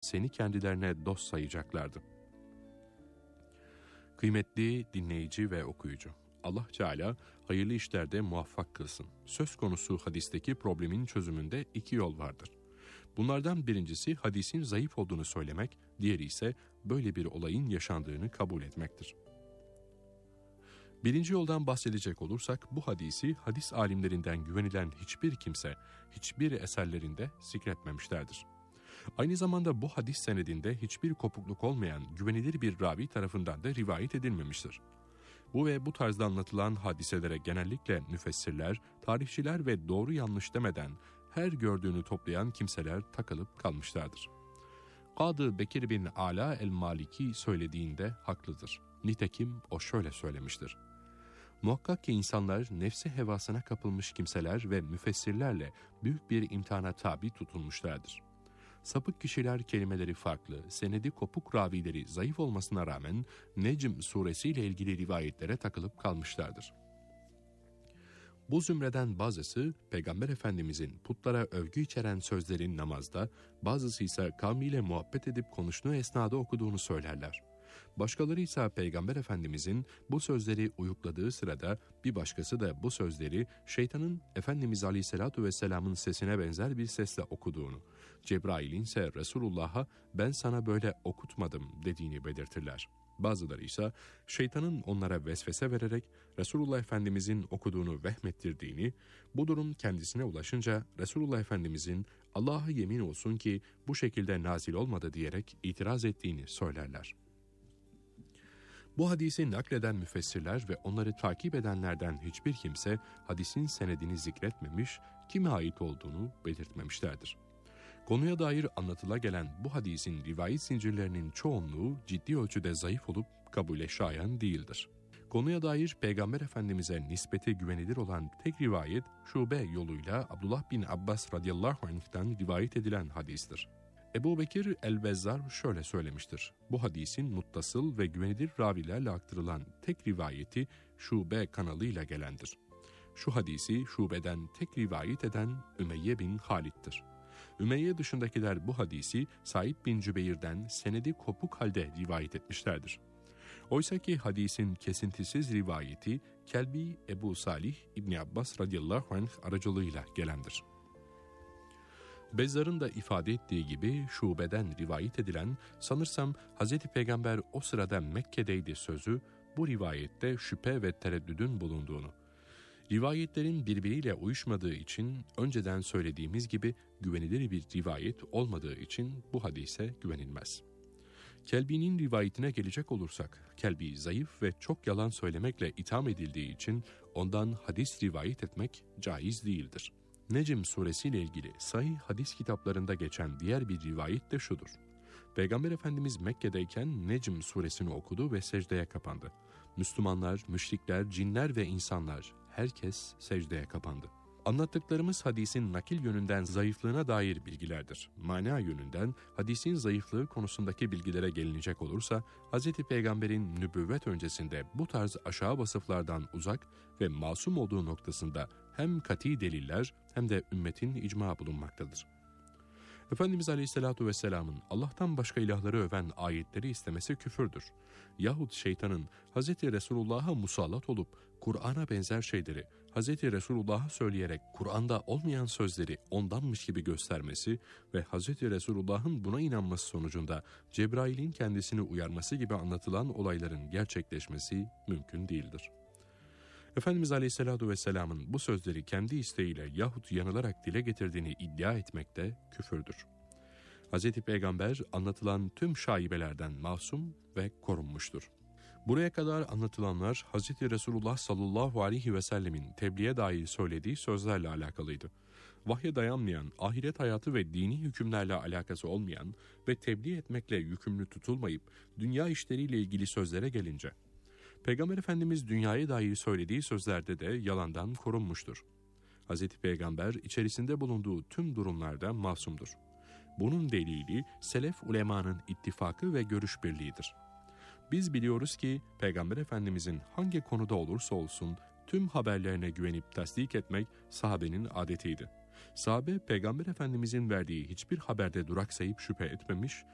seni kendilerine dost sayacaklardı. Kıymetli dinleyici ve okuyucu, Allah Teala hayırlı işlerde muvaffak kılsın. Söz konusu hadisteki problemin çözümünde iki yol vardır. Bunlardan birincisi hadisin zayıf olduğunu söylemek, diğeri ise böyle bir olayın yaşandığını kabul etmektir. Birinci yoldan bahsedecek olursak bu hadisi hadis alimlerinden güvenilen hiçbir kimse, hiçbir eserlerinde zikretmemişlerdir. Aynı zamanda bu hadis senedinde hiçbir kopukluk olmayan güvenilir bir ravi tarafından da rivayet edilmemiştir. Bu ve bu tarzda anlatılan hadiselere genellikle müfessirler, tarihçiler ve doğru yanlış demeden her gördüğünü toplayan kimseler takılıp kalmışlardır. Kadı Bekir bin Ala el-Maliki söylediğinde haklıdır. Nitekim o şöyle söylemiştir. Muhakkak ki insanlar nefsi hevasına kapılmış kimseler ve müfessirlerle büyük bir imtihana tabi tutulmuşlardır. Sapık kişiler kelimeleri farklı, senedi kopuk ravileri zayıf olmasına rağmen Necm suresiyle ilgili rivayetlere takılıp kalmışlardır. Bu zümreden bazısı Peygamber Efendimizin putlara övgü içeren sözlerin namazda, bazısı ise kavmiyle muhabbet edip konuştuğu esnada okuduğunu söylerler. Başkaları ise Peygamber Efendimizin bu sözleri uyukladığı sırada bir başkası da bu sözleri şeytanın Efendimiz Aleyhisselatü Vesselam'ın sesine benzer bir sesle okuduğunu, Cebrail'in ise Resulullah'a ben sana böyle okutmadım dediğini belirtirler. Bazıları ise şeytanın onlara vesvese vererek Resulullah Efendimizin okuduğunu vehmettirdiğini, bu durum kendisine ulaşınca Resulullah Efendimizin Allah'a yemin olsun ki bu şekilde nazil olmadı diyerek itiraz ettiğini söylerler. Bu hadisi nakleden müfessirler ve onları takip edenlerden hiçbir kimse hadisin senedini zikretmemiş, kime ait olduğunu belirtmemişlerdir. Konuya dair anlatıla gelen bu hadisin rivayet zincirlerinin çoğunluğu ciddi ölçüde zayıf olup kabule şayan değildir. Konuya dair Peygamber Efendimiz'e nispeti güvenilir olan tek rivayet Şube yoluyla Abdullah bin Abbas radıyallahu anh'tan rivayet edilen hadistir. Ebu Bekir el-Bezzar şöyle söylemiştir. Bu hadisin muttasıl ve güvenilir ravilerle aktarılan tek rivayeti Şube kanalıyla gelendir. Şu hadisi Şube'den tek rivayet eden Ümeyye bin Halid'dir. Ümeyye dışındakiler bu hadisi Said bin Cübeyr'den senedi kopuk halde rivayet etmişlerdir. Oysa ki hadisin kesintisiz rivayeti Kelbi Ebu Salih İbni Abbas radıyallahu anh aracılığıyla gelendir. Bezzar'ın da ifade ettiği gibi Şube'den rivayet edilen sanırsam Hz. Peygamber o sırada Mekke'deydi sözü bu rivayette şüphe ve tereddüdün bulunduğunu, rivayetlerin birbiriyle uyuşmadığı için önceden söylediğimiz gibi güvenilir bir rivayet olmadığı için bu hadise güvenilmez. Kelbi'nin rivayetine gelecek olursak, Kelbi zayıf ve çok yalan söylemekle itham edildiği için ondan hadis rivayet etmek caiz değildir. Necm suresiyle ilgili sahih hadis kitaplarında geçen diğer bir rivayet de şudur. Peygamber Efendimiz Mekke'deyken Necm suresini okudu ve secdeye kapandı. Müslümanlar, müşrikler, cinler ve insanlar herkes secdeye kapandı. Anlattıklarımız hadisin nakil yönünden zayıflığına dair bilgilerdir. Mana yönünden hadisin zayıflığı konusundaki bilgilere gelinecek olursa, Hz. Peygamber'in nübüvvet öncesinde bu tarz aşağı vasıflardan uzak ve masum olduğu noktasında hem kat'i deliller hem de ümmetin icma bulunmaktadır. Efendimiz Aleyhisselatü Vesselam'ın Allah'tan başka ilahları öven ayetleri istemesi küfürdür. Yahut şeytanın Hz. Resulullah'a musallat olup Kur'an'a benzer şeyleri Hz. Resulullah'a söyleyerek Kur'an'da olmayan sözleri ondanmış gibi göstermesi ve Hz. Resulullah'ın buna inanması sonucunda Cebrail'in kendisini uyarması gibi anlatılan olayların gerçekleşmesi mümkün değildir. Efendimiz Aleyhisselatü Vesselam'ın bu sözleri kendi isteğiyle yahut yanılarak dile getirdiğini iddia etmek de küfürdür. Hz. Peygamber anlatılan tüm şaibelerden masum ve korunmuştur. Buraya kadar anlatılanlar Hz. Resulullah sallallahu aleyhi ve sellemin tebliğe dair söylediği sözlerle alakalıydı. Vahye dayanmayan, ahiret hayatı ve dini hükümlerle alakası olmayan ve tebliğ etmekle yükümlü tutulmayıp dünya işleriyle ilgili sözlere gelince, Peygamber Efendimiz dünyaya dair söylediği sözlerde de yalandan korunmuştur. Hz. Peygamber içerisinde bulunduğu tüm durumlarda masumdur. Bunun delili selef ulemanın ittifakı ve görüş birliğidir. Biz biliyoruz ki Peygamber Efendimizin hangi konuda olursa olsun tüm haberlerine güvenip tasdik etmek sahabenin adetiydi. Sahabe Peygamber Efendimizin verdiği hiçbir haberde duraksayıp şüphe etmemiş,